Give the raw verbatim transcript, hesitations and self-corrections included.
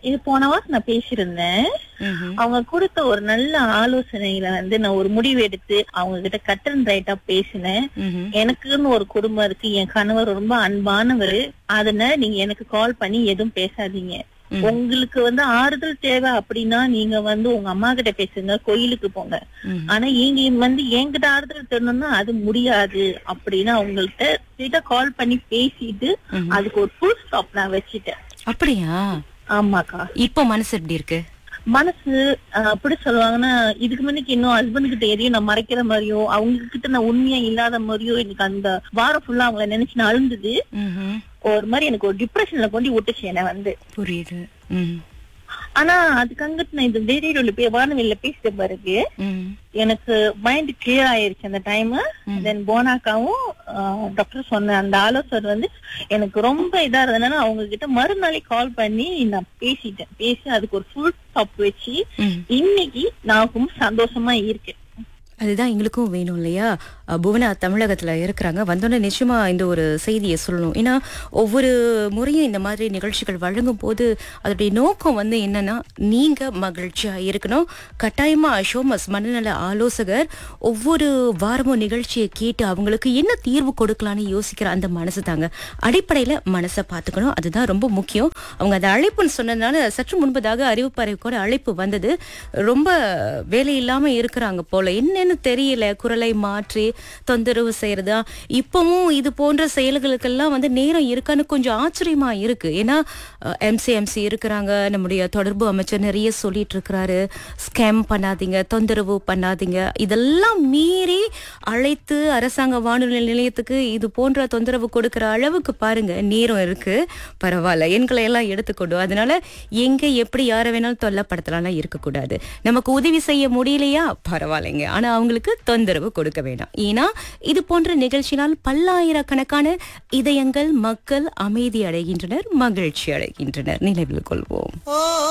இது போன வாரம் நான் பேசியிருந்தேன். அவங்க கொடுத்த ஒரு நல்ல ஆலோசனையில வந்து நான் ஒரு முடிவு எடுத்து அவங்க கிட்ட கட் அண்ட் ரைட்டா பேசினேன். எனக்குன்னு ஒரு குடும்பம் இருக்கு, என் கணவர் ரொம்ப அன்பானவர், அதனால நீங்க எனக்கு கால் பண்ணி எதுவும் பேசாதீங்க. உங்களுக்கு வந்து ஆறுதல் தேவை அப்படின்னா நீங்க வந்து உங்க அம்மா கிட்ட பேசுங்க, கோயிலுக்கு போங்க. ஆனா நீங்க வந்து என்கிட்ட ஆறுதல் தரணும்னா அது முடியாது அப்படின்னு அவங்கள்ட்ட கால் பண்ணி பேசிட்டு அதுக்கு ஒரு ஃபுல் ஸ்டாப் நான் வச்சுட்டேன். அப்படியா? ஆமாக்கா. இப்போ மனசு எப்படி இருக்கு? மனசு அப்படி சொல்லுவாங்கன்னா, இதுக்கு முன்னுக்கு இன்னும் ஹஸ்பண்ட் கிட்ட எதையும் நான் மறைக்கிற மாதிரியோ அவங்க கிட்ட நான் உண்மையா இல்லாத மாதிரியோ எனக்கு அந்த வாரம் ஃபுல்லா அவங்கள நினைச்சு நான் அழுந்தது. ஒரு மாதிரி எனக்கு ஒரு டிப்ரெஷன்ல கொண்டு விட்டுச்சு என்ன வந்து. புரியுது. ஆனா அதுக்கு அங்கிட்டு நான் இந்த ரேடியோல போய் வானவில்ல பேசிட்ட பிறகு எனக்கு மைண்ட் கிளியர் ஆயிருச்சு அந்த டைம். தென் போனாக்காவும் டாக்டர் சொன்ன அந்த ஆலோசனை வந்து எனக்கு ரொம்ப இதா இருந்ததுனால அவங்க கிட்ட மறுநாளே கால் பண்ணி நான் பேசிட்டேன். பேசி அதுக்கு ஒரு ஃபுல் ஸ்டாப் வச்சு இன்னைக்கு நான் ரொம்ப சந்தோஷமா இருக்கேன். அதுதான் எங்களுக்கும் வேணும் இல்லையா? புவனா தமிழகத்துல இருக்கிறாங்க, வந்தோடனே நிச்சயமா இந்த ஒரு செய்தியை சொல்லணும். ஏன்னா ஒவ்வொரு முறையும் இந்த மாதிரி நிகழ்ச்சிகள் வழங்கும் போது அதோடைய நோக்கம் வந்து என்னன்னா, நீங்க மகிழ்ச்சியா இருக்கணும். கட்டாயமா ஷோமஸ் மனநல ஆலோசகர் ஒவ்வொரு வாரமும் நிகழ்ச்சியை கேட்டு அவங்களுக்கு என்ன தீர்வு கொடுக்கலான்னு யோசிக்கிற அந்த மனசு தாங்க. அடிப்படையில மனசை பார்த்துக்கணும், அதுதான் ரொம்ப முக்கியம். அவங்க அந்த அழைப்புன்னு சொன்னதுனால சற்று முன்பதாக அறிவிப்பறை கூட அழைப்பு வந்தது. ரொம்ப வேலை இல்லாம இருக்கிறாங்க போல, என்னன்னு தெரியல, குரலை மாற்றி தொந்தரவு செய்யறதா. இப்பவும் இது போன்ற செயல்களுக்கெல்லாம் வந்து நேரம் இருக்கான்னு கொஞ்சம் ஆச்சரியமா இருக்கு. ஏன்னா எம்சிஎம்சி இருக்கிறாங்க, நம்முடைய தொடர்பு அமைச்சர் நிறைய சொல்லிட்டு இருக்கிறாரு, ஸ்கேம் பண்ணாதீங்க, தொந்தரவு பண்ணாதீங்க. இதெல்லாம் மீறி அழைத்து அரசாங்க வானொலி நிலையத்துக்கு இது போன்ற தொந்தரவு கொடுக்கிற அளவுக்கு பாருங்க நேரம் இருக்கு. பரவாயில்ல, எண்களை எல்லாம் எடுத்துக்கொண்டு அதனால எங்க எப்படி யாரை வேணாலும் தொல்லப்படுத்தலாம் இருக்கக்கூடாது. நமக்கு உதவி செய்ய முடியலையா பரவாயில்லைங்க, ஆனா அவங்களுக்கு தொந்தரவு கொடுக்க வேண்டாம். ஏன்னா இது போன்ற நிகழ்ச்சியினால் பல்லாயிரக்கணக்கான இதயங்கள் மக்கள் அமைதி அடைகின்றனர், மகிழ்ச்சி அடைகின்றனர். நினைவில் கொள்வோம்.